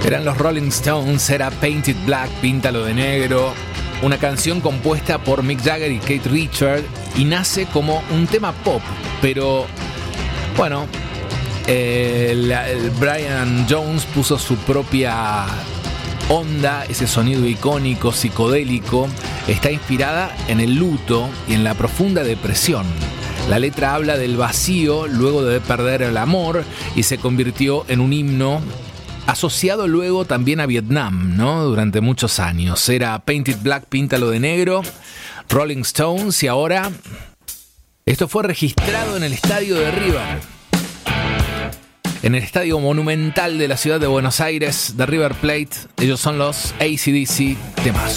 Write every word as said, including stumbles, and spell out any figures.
Eran los Rolling Stones, era Painted Black, Píntalo de Negro, una canción compuesta por Mick Jagger y Keith Richards y nace como un tema pop, pero bueno, eh, la, el Brian Jones puso su propia onda, ese sonido icónico, psicodélico, está inspirada en el luto y en la profunda depresión. La letra habla del vacío luego de perder el amor y se convirtió en un himno asociado luego también a Vietnam, ¿no? Durante muchos años. Era Painted Black, Píntalo de Negro, Rolling Stones, y ahora esto fue registrado en el estadio de River, en el estadio monumental de la ciudad de Buenos Aires, de River Plate. Ellos son los A C/D C. Temazo.